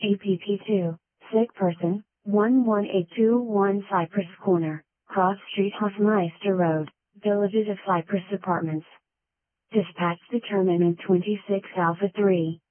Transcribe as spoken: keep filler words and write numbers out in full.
A P P two, sick person, one one eight two one Cypress Corner, Cross Street Hofmeister Road, Villages of Cypress Apartments. Dispatch determinant twenty-six Alpha three.